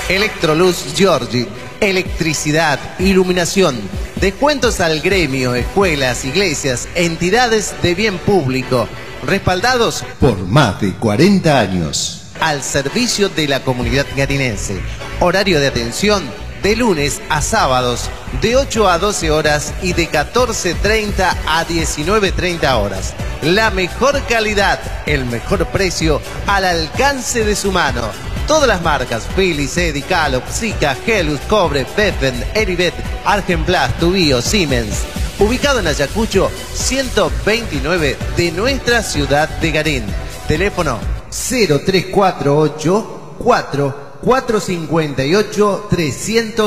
Electroluz Giorgi, electricidad, iluminación, descuentos al gremio, escuelas, iglesias, entidades de bien público, respaldados por más de 40 años. Al servicio de la comunidad garinense. Horario de atención de lunes a sábados de 8 a 12 horas y de 14:30 a 19:30 horas. La mejor calidad, el mejor precio al alcance de su mano. Todas las marcas Philips, Eddy, Calop, Sika, Helus, Cobre, Beffen, Eribet, Argenplas, Tubío, Siemens. Ubicado en Ayacucho 129 de nuestra ciudad de Garín. Teléfono 0348 4 458 300